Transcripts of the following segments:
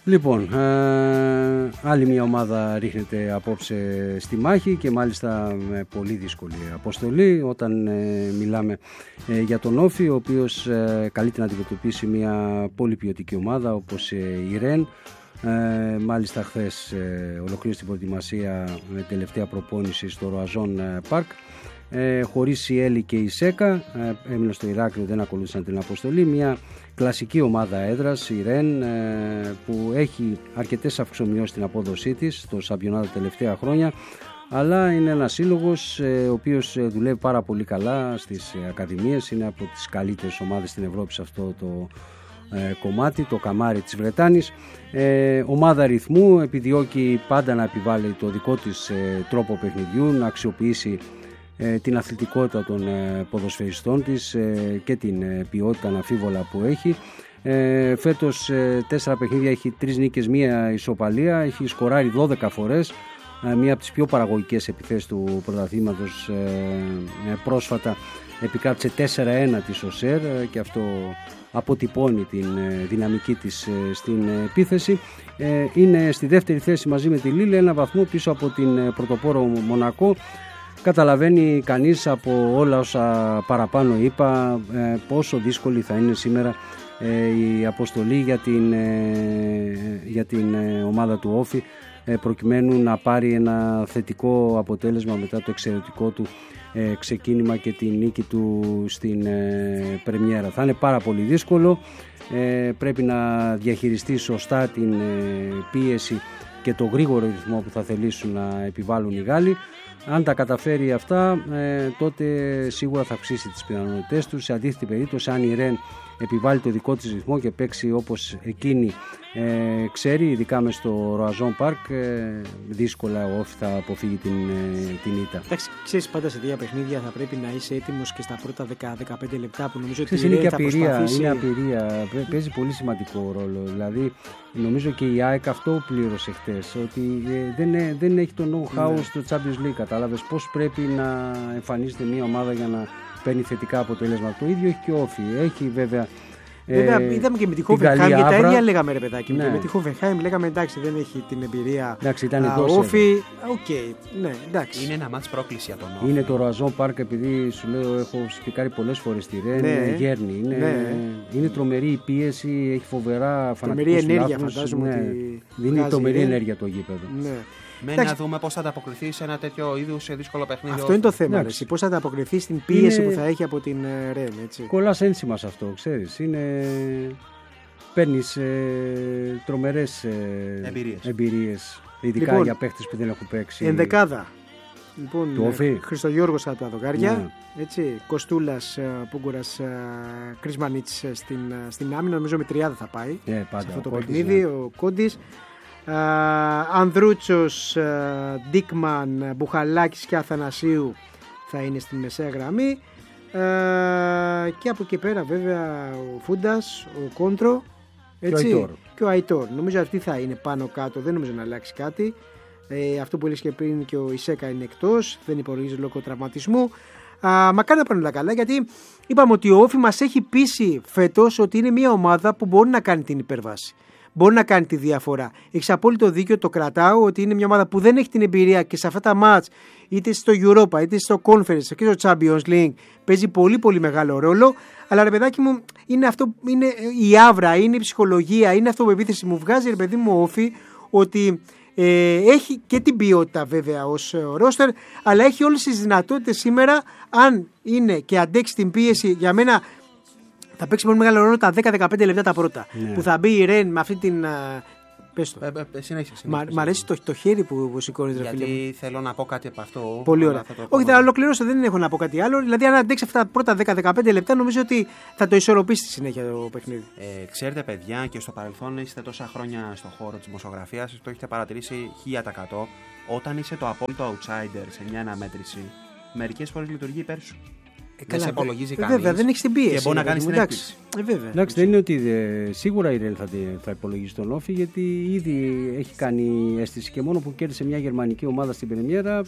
Λοιπόν, άλλη μια ομάδα ρίχνεται απόψε στη μάχη και μάλιστα με πολύ δύσκολη αποστολή όταν μιλάμε για τον Όφη, ο οποίος καλείται να αντιμετωπίσει μια πολύ ποιοτική ομάδα όπως η Ρεν. Μάλιστα χθες ολοκλήρωσε την προετοιμασία με τελευταία προπόνηση στο Ροαζόν Πάρκ. Χωρίς η Έλλη και η Σέκα, έμεινε στο Ηράκλειο, δεν ακολούθησαν την αποστολή. Μια κλασική ομάδα έδρας, η Ρεν, που έχει αρκετές αυξομοιώσεις στην απόδοσή της στο σαμπιονάτο τα τελευταία χρόνια, αλλά είναι ένας σύλλογος ο οποίος δουλεύει πάρα πολύ καλά στις ακαδημίες, είναι από τις καλύτερες ομάδες στην Ευρώπη σε αυτό το κομμάτι, το καμάρι της Βρετάνης. Ομάδα ρυθμού, επιδιώκει πάντα να επιβάλλει το δικό της τρόπο παιχνιδιού, να αξιοποιήσει την αθλητικότητα των ποδοσφαιριστών της και την ποιότητα αναμφίβολα που έχει. Φέτος 4 παιχνίδια, έχει 3 νίκες, 1 ισοπαλία, έχει σκοράρει 12 φορές, μία από τις πιο παραγωγικές επιθέσεις του πρωταθλήματος. Πρόσφατα επικράτησε 4-1 της ΟΣΕΡ και αυτό αποτυπώνει την δυναμική της στην επίθεση. Είναι στη δεύτερη θέση μαζί με τη Λίλε, 1 βαθμό πίσω από την πρωτοπόρο Μονακό. Καταλαβαίνει κανείς από όλα όσα παραπάνω είπα πόσο δύσκολη θα είναι σήμερα η αποστολή για την ομάδα του Όφη, προκειμένου να πάρει ένα θετικό αποτέλεσμα μετά το εξαιρετικό του ξεκίνημα και την νίκη του στην πρεμιέρα. Θα είναι πάρα πολύ δύσκολο, πρέπει να διαχειριστεί σωστά την πίεση και το γρήγορο ρυθμό που θα θελήσουν να επιβάλλουν οι Γάλλοι. Αν τα καταφέρει αυτά, τότε σίγουρα θα αυξήσει τις πιθανότητες του. Σε αντίθετη περίπτωση, αν η Ρεν επιβάλλει το δικό της ρυθμό και παίξει όπως εκείνη ξέρει, ειδικά μες στο Ροαζόν Πάρκ, δύσκολα ο Όφη θα αποφύγει την ήττα. Εντάξει, ξέρεις, πάντα σε 2 παιχνίδια θα πρέπει να είσαι έτοιμος και στα πρώτα 10-15 λεπτά, που νομίζω ότι είναι η Ρεν και θα απειρία, προσπαθήσει. είναι απειρία, παίζει πολύ σημαντικό ρόλο. Δηλαδή, νομίζω και η ΑΕΚ αυτό πλήρωσε χτες, ότι δεν έχει το know-how στο Champions League. Κατάλαβες πώς πρέπει να εμφανίζεται μια ομάδα για να παίρνει θετικά αποτέλεσμα. Το ίδιο έχει και ο Όφη. Έχει βέβαια. Είδαμε και με τη Hoffenheim και τα ίδια λέγαμε, ρε παιδάκι. Ναι. Και με τη Hoffenheim λέγαμε εντάξει, δεν έχει την εμπειρία. Εντάξει, ήταν Όφη. Ναι, εντάξει. Είναι ένα μάτς πρόκληση για τον Όφη. Είναι το Ροαζόν Πάρκ, επειδή σου λέω, έχω σπικάρει πολλές φορές στη Ρεν. Γέρνη. Είναι τρομερή η πίεση, έχει φοβερά φανατικούς τρομερή ενέργεια, φαντάζομαι. Ότι δίνει τρομερή ενέργεια το γήπεδο. Ναι. Μένει να δούμε πώς θα ανταποκριθεί σε ένα τέτοιο είδους δύσκολο παιχνίδι. Αυτό είναι το θέμα. Πώς θα ανταποκριθεί στην πίεση που θα έχει από την Ρεν. Κολλάς ένσημα σε αυτό, ξέρεις. Παίρνεις τρομερές εμπειρίες, ειδικά για παίχτες που δεν έχουν παίξει. Ενδεκάδα. Λοιπόν, του Όφη. Χριστογιώργος από τα δοκάρια. Κοστούλας, Πούγκουρας, Κρισμανίτς στην άμυνα. Νομίζω με 30 θα πάει σε αυτό το παιχνίδι. Ο Κόντις. Ανδρούτσος, Ντίκμαν, Μπουχαλάκης και Αθανασίου θα είναι στην μεσαία γραμμή, και από εκεί πέρα βέβαια ο Φούντας, ο Κόντρο, έτσι, και ο Αϊτόρ. Νομίζω αυτή θα είναι πάνω κάτω, δεν νομίζω να αλλάξει κάτι. Αυτό που έλεγες και πριν, και ο Ισέκα είναι εκτός, δεν υπολογίζει λόγω τραυματισμού. Μακάρι να πάνε όλα καλά, γιατί είπαμε ότι ο Όφη μας έχει πείσει φέτος ότι είναι μια ομάδα που μπορεί να κάνει την υπέρβαση. Μπορεί να κάνει τη διαφορά. Έχεις απόλυτο δίκιο, το κρατάω, ότι είναι μια ομάδα που δεν έχει την εμπειρία και σε αυτά τα μάτς, είτε στο Europa, είτε στο Conference και στο Champions League, παίζει πολύ πολύ μεγάλο ρόλο. Αλλά ρε παιδάκι μου, είναι αυτό, είναι η άβρα, είναι η ψυχολογία, είναι αυτό που επίθεση μου βγάζει, ρε παιδί μου, Όφη, ότι έχει και την ποιότητα βέβαια ως ρόστερ, αλλά έχει όλες τις δυνατότητες σήμερα, αν είναι και αντέξει την πίεση. Για μένα θα παίξει πολύ μεγάλο ρόλο τα 10-15 λεπτά τα πρώτα. Ναι. Που θα μπει η Ρεν με αυτή την. Πες το. Συνέχισε. Μ' αρέσει το χέρι που σηκώνει, ρε φίλε. Γιατί θέλω να πω κάτι από αυτό. Πολύ ωραία. Όχι, θα ολοκληρώσω, δεν έχω να πω κάτι άλλο. Δηλαδή, αν αντέξει αυτά τα πρώτα 10-15 λεπτά, νομίζω ότι θα το ισορροπήσει στη συνέχεια το παιχνίδι. Ξέρετε, παιδιά, και στο παρελθόν είστε τόσα χρόνια στον χώρο της δημοσιογραφίας, το έχετε παρατηρήσει 1000%. Όταν είσαι το απόλυτο outsider σε μια αναμέτρηση, μερικές φορές λειτουργεί υπέρ σου. Δεν σε υπολογίζει κανείς. Βέβαια, δεν έχει την πίεση. Και μπορεί να κάνει την έκπληξη. Εντάξει, δεν είναι ότι σίγουρα η Ρεν θα υπολογίσει τον Όφη, γιατί ήδη έχει κάνει αίσθηση και μόνο που κέρδισε μια γερμανική ομάδα στην πρεμιέρα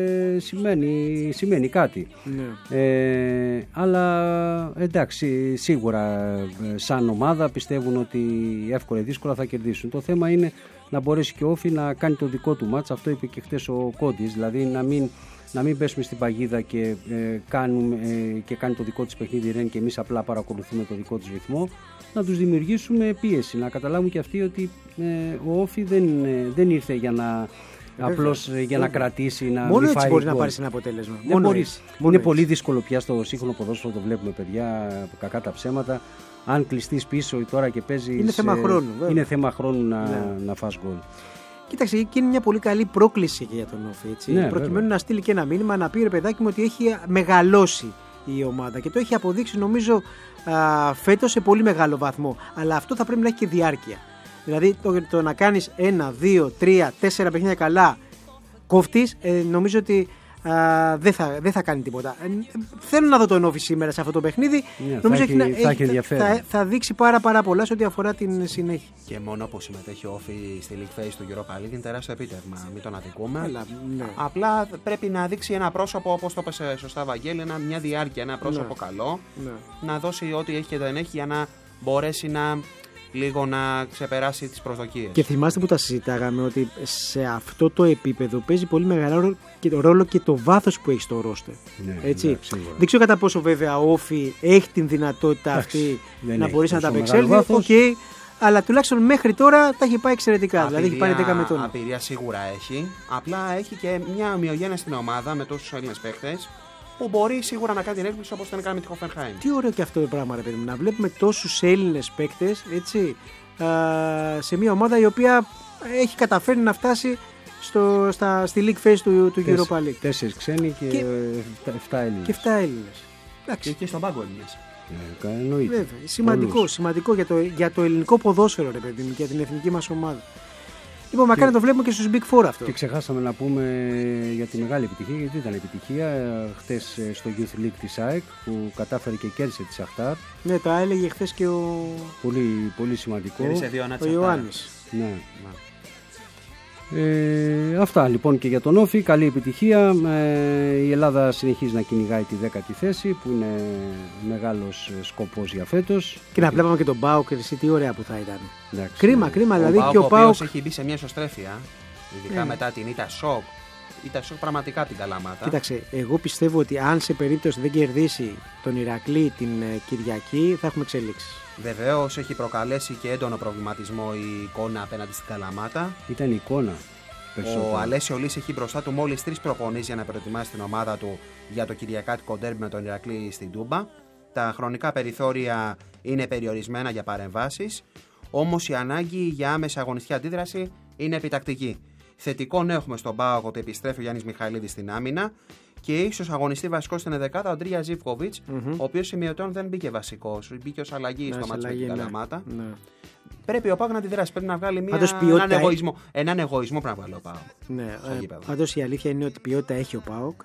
σημαίνει κάτι. Ναι. Αλλά εντάξει, σίγουρα σαν ομάδα πιστεύουν ότι εύκολα ή δύσκολα θα κερδίσουν. Το θέμα είναι να μπορέσει και ο Όφη να κάνει το δικό του μάτς. Αυτό είπε και χτες ο Κόντις, δηλαδή να μην πέσουμε στην παγίδα και κάνει το δικό της παιχνίδι Ρεν και εμείς απλά παρακολουθούμε το δικό της ρυθμό. Να τους δημιουργήσουμε πίεση, να καταλάβουν και αυτοί ότι ο Όφη δεν ήρθε για να απλώς για να κρατήσει, να μόνο μην έτσι φάει μπορεί γκολ. να πάρει ένα αποτέλεσμα. Είναι πολύ δύσκολο πια στο σύγχρονο ποδόσφαιρο, το βλέπουμε παιδιά, κακά τα ψέματα. Αν κλειστείς πίσω τώρα και παίζεις, είναι θέμα χρόνου. Είναι θέμα χρόνου να φας γκολ. Κοίταξε, και είναι μια πολύ καλή πρόκληση και για τον Όφη. Έτσι, ναι, προκειμένου βέβαια. να στείλει και ένα μήνυμα, να πει ρε παιδάκι μου ότι έχει μεγαλώσει η ομάδα και το έχει αποδείξει νομίζω φέτος σε πολύ μεγάλο βαθμό. Αλλά αυτό θα πρέπει να έχει και διάρκεια. Δηλαδή το να κάνεις 1, 2, 3, 4 παιχνίδια καλά κόφτης, νομίζω ότι δεν θα κάνει τίποτα. Θέλω να δω τον Όφη σήμερα σε αυτό το παιχνίδι. Νομίζω θα δείξει πάρα πολλά σε ό,τι αφορά την συνέχεια. Και μόνο που συμμετέχει ο Όφη στη League Phase του Europa League είναι τεράστιο επίτευγμα. Μην τον αδικούμε. Ναι. Απλά πρέπει να δείξει ένα πρόσωπο, όπως το είπε σωστά, Βαγγέλη, μια διάρκεια, ένα πρόσωπο καλό. Ναι. Να δώσει ό,τι έχει και δεν έχει για να μπορέσει λίγο να ξεπεράσει τις προσδοκίες. Και θυμάστε που τα συζητάγαμε ότι σε αυτό το επίπεδο παίζει πολύ μεγάλο ρόλο και το βάθος που έχει στο ρόστερ. Ναι, έτσι. Δεν ξέρω κατά πόσο βέβαια ο Όφη έχει την δυνατότητα αυτή να μπορέσει να τα απεξέλθει. Okay, αλλά τουλάχιστον μέχρι τώρα τα έχει πάει εξαιρετικά. Δηλαδή έχει πάρει 10 με τον. Απειρία σίγουρα έχει. Απλά έχει και μια ομοιογένεια στην ομάδα με τόσους Έλληνες παίχτες, που μπορεί σίγουρα να κάνει την έκπληξη όπως ήταν κάνει με τη Hoffenheim. Τι ωραίο και αυτό το πράγμα, ρε παιδί μου. Να βλέπουμε τόσους Έλληνες παίκτες, έτσι, σε μια ομάδα η οποία έχει καταφέρει να φτάσει στη League Phase του Europa League. 4 ξένοι και 7 Έλληνες. Και 7 Έλληνες. Και στον πάγκο Έλληνες. Βέβαια. Σημαντικό για το ελληνικό ποδόσφαιρο, ρε παιδί μου, για την εθνική μας ομάδα. Λοιπόν, μακάρι να το βλέπουμε και στους Big Four αυτό. Και ξεχάσαμε να πούμε για τη μεγάλη επιτυχία, γιατί ήταν επιτυχία χτες στο Youth League της ΑΕΚ που κατάφερε και κέρδισε τη Σαχτάρ. Ναι, το έλεγε χθες και ο. Πολύ σημαντικό. Ο Ιωάννης. Ναι. Αυτά λοιπόν και για τον Όφη. Καλή επιτυχία. Η Ελλάδα συνεχίζει να κυνηγάει τη 10η θέση, που είναι μεγάλος σκοπός για φέτος. Και να βλέπαμε και τον ΠΑΟΚ, εσύ τι ωραία που θα ήταν. Εντάξει, κρίμα, δηλαδή και ο ΠΑΟΚ έχει μπει σε μια ισοστρέφεια, ειδικά μετά την ήττα σοκ. Ήταν σοκ πραγματικά από την Καλαμάτα. Κοίταξε, εγώ πιστεύω ότι αν σε περίπτωση δεν κερδίσει τον Ηρακλή την Κυριακή, θα έχουμε εξελίξεις. Βεβαίως έχει προκαλέσει και έντονο προβληματισμό η εικόνα απέναντι στην Καλαμάτα. Ήταν η εικόνα. Ο Αλέσιο Λύς έχει μπροστά του μόλις 3 προπονήσεις για να προετοιμάσει την ομάδα του για το κυριακάτικο ντέρμπι με τον Ηρακλή στην Τούμπα. Τα χρονικά περιθώρια είναι περιορισμένα για παρεμβάσεις, όμως η ανάγκη για άμεση αγωνιστική αντίδραση είναι επιτακτική. Θετικό νέο έχουμε στον ΠΑΟΚ ότι επιστρέφει ο Γιάννης Μιχαηλίδης στην άμυνα και ίσως αγωνιστεί βασικός στην 11η ο Ντρία Ζίβκοβιτς, ο οποίος σημειωτών δεν μπήκε βασικός, μπήκε ως αλλαγή στο μάτσο με την Καλαμάτα. Ναι. Πρέπει ο ΠΑΟΚ να αντιδράσει, πρέπει να βγάλει έναν εγωισμό πρέπει να βγάλει ο ΠΑΟΚ. Ναι, πάντως η αλήθεια είναι ότι ποιότητα έχει ο ΠΑΟΚ.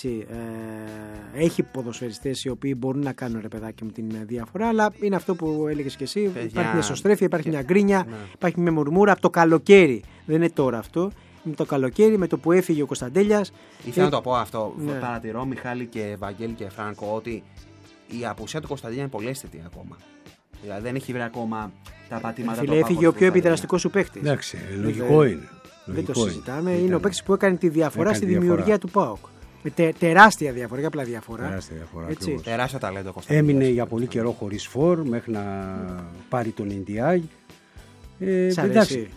Έχει ποδοσφαιριστές οι οποίοι μπορούν να κάνουν, ρε παιδάκι μου, την διαφορά, αλλά είναι αυτό που έλεγες και εσύ. Υπάρχει μια ισοστρέφεια, υπάρχει μια γκρίνια, υπάρχει μια μουρμούρα από το καλοκαίρι. Δεν είναι τώρα αυτό. Με το καλοκαίρι, με το που έφυγε ο Κωνσταντέλιας. Ήθελα να το πω αυτό. Ναι. Παρατηρώ, Μιχάλη και Βαγγέλη και Φράνκο, ότι η απουσία του Κωνσταντέλια είναι πολύ αίσθητη ακόμα. Δηλαδή δεν έχει βρει ακόμα τα πατήματα του. Έφυγε ο πιο επιδραστικός σου παίκτης. Εντάξει, λογικό είναι. Δεν το συζητάμε. Είναι ο παίκτης που έκανε τη διαφορά στη δημιουργία του ΠΑΟΚ. Με τεράστια διαφορά, για απλά διαφορά. Τεράστιο ταλέντο Κωνσταντέλια. Έμεινε για πολύ καιρό χωρίς φορ μέχρι να πάρει τον Ινδιάγ. Εντάξει,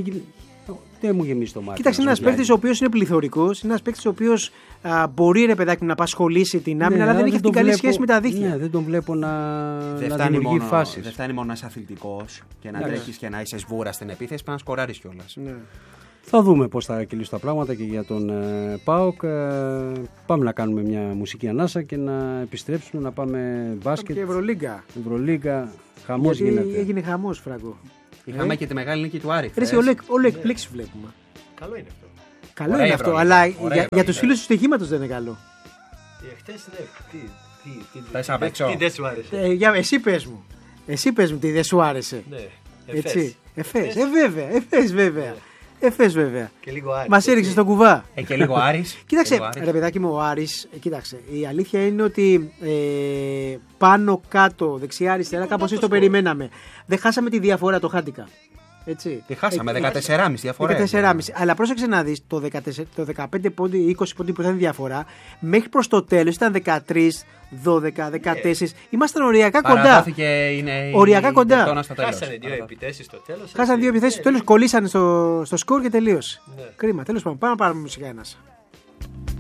δεν μου γεμίσει το μάτι. Κοίταξε, είναι ένας παίκτης ο οποίος είναι πληθωρικός, είναι ένας παίκτης ο οποίος μπορεί, ρε παιδάκι, να απασχολήσει την άμυνα, αλλά δεν έχει την καλή σχέση με τα δίχτυα. Ναι, δεν τον βλέπω να δημιουργεί φάσεις. Δεν φτάνει μόνο να είσαι αθλητικός και να τρέχεις και να είσαι σβούρα στην επίθεση, πρέπει να σκοράρεις κιόλας. Ναι. Θα δούμε πώς θα κυλήσουν τα πράγματα και για τον ΠΑΟΚ. Πάμε να κάνουμε μια μουσική ανάσα και να επιστρέψουμε, να πάμε μπάσκετ. Και Ευρωλίγκα, χαμός γίνεται. Έγινε χαμός, Φραγκό. Είχαμε και τη μεγάλη νίκη του Άρη. Όλο εκπλήξεις βλέπουμε. Καλό είναι αυτό. Καλό είναι αυτό, αλλά για τους φίλους του στοιχήματος δεν είναι καλό. Χτες Τι δεν σου άρεσε? Εσύ πες μου. Εσύ πες μου τι δεν σου άρεσε. Ναι. Έτσι. Εφές. Βέβαια. Εφές βέβαια. Και λίγο Άρης. Μας έριξε στον κουβά. Και λίγο Άρης. Κοίταξε, ρε παιδάκι μου, ο Άρης, κοίταξε, η αλήθεια είναι ότι πάνω κάτω, δεξιά αριστερά, κάπως έτσι το περιμέναμε. Δεν χάσαμε τη διαφορά, το χάτηκα. Έτσι. Τη χάσαμε, 14,5 διαφορά. 14,5. Αλλά πρόσεξε να δεις, το 15 πόντι, 20 πόντι που ήταν διαφορά, μέχρι προς το τέλος ήταν 13, 12, 14. Ήμασταν οριακά κοντά. Παραδόθηκε, οριακά κοντά. Χάσανε 2 επιθέσεις στο τέλος. Χάσανε 2 επιθέσεις στο τέλος, κολλήσανε στο σκορ και τελείωσε. Ναι. Κρίμα, τέλος πάντων. Πάμε να πάρουμε μουσικά ένας.